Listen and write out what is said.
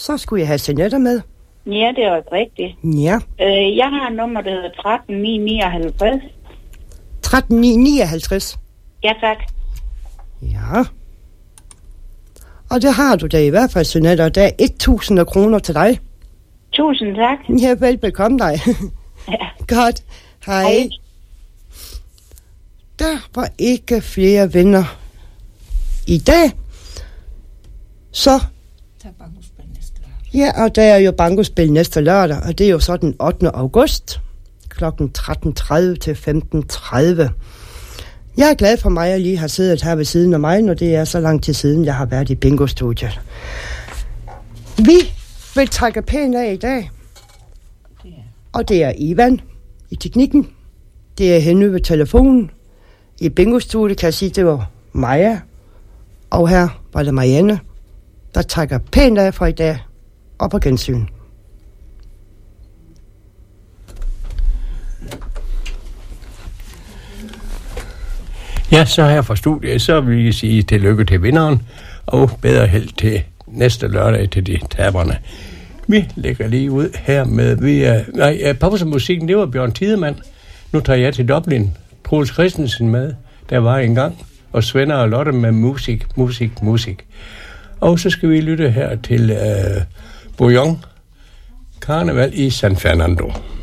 Så skulle jeg have Jeanette med. Ja, det er rigtigt. Ja. Jeg har et nummer, der hedder 13959. 13959? Ja, tak. Ja. Og det har du da i hvert fald, Jeanette, og der er 1.000 kroner til dig. Tusind tak. Ja, velbekomme dig. Ja. Godt. Hej. Der var ikke flere venner i dag. Så... Ja, og der er jo bankospil næste lørdag, og det er jo så den 8. august kl. 13.30 til 15.30. Jeg er glad for mig, at jeg lige har siddet her ved siden af mig, når det er så lang tid siden, jeg har været i bingo-studiet. Vi vil trække pænt af i dag, og det er Ivan i teknikken. Det er hende ved telefonen. I bingo-studiet kan jeg sige, det var Maja, og her var det Marianne, der trækker pænt af for i dag. Og på gensyn. Ja, så her fra studiet, så vil jeg sige tillykke til vinderen, og bedre held til næste lørdag til de taberne. Vi lægger lige ud her med, pausemusikken, det var Bjørn Tidemand. Nu tager jeg til Dublin. Troels Christensen med, der var engang, og Svend og Lotte med musik. Og så skal vi lytte her til Bouillon Karneval i San Fernando.